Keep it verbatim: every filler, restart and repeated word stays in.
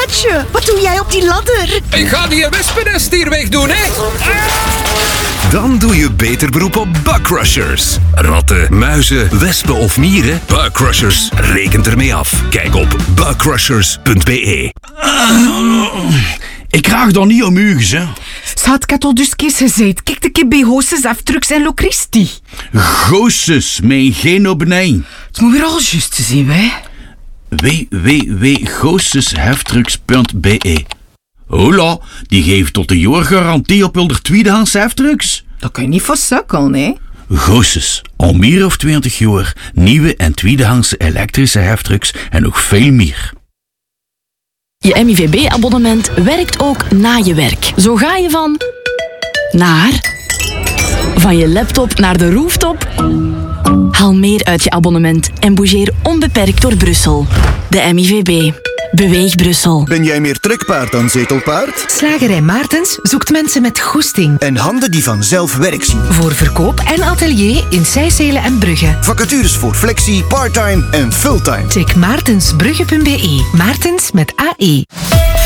Maartje, wat doe jij op die ladder? Ik ga die wespennest hier weg doen, hè. Dan doe je beter beroep op Bugcrushers. Ratten, muizen, wespen of mieren? Bugcrushers rekent ermee af. Kijk op bugcrushers punt b e. Ik vraag dan niet om uges, hè. Schat, ik had al dus kees gezegd. Kijk de kip bij Hoosses, Aftrucks en Locristi. Goosses, mijn geen op nee. Het moet weer al juist te zien, hè. w w w punt goossesheftrucks punt b e. Hola, die geeft tot een jaar garantie op hun tweedehands heftrucks. Dat kan je niet van sukkelen, hè. Goosses, al meer of twintig jaar, nieuwe en tweedehandse elektrische heftrucks en nog veel meer. Je M I V B-abonnement werkt ook na je werk. Zo ga je van... naar... van je laptop naar de rooftop. Haal meer uit je abonnement en bougeer onbeperkt door Brussel. De M I V B. Beweeg Brussel. Ben jij meer trekpaard dan zetelpaard? Slagerij Maartens zoekt mensen met goesting. En handen die vanzelf werk zien. Voor verkoop en atelier in Sijselen en Brugge. Vacatures voor flexie, parttime en fulltime. Check maartensbrugge punt b e. Maartens met A E.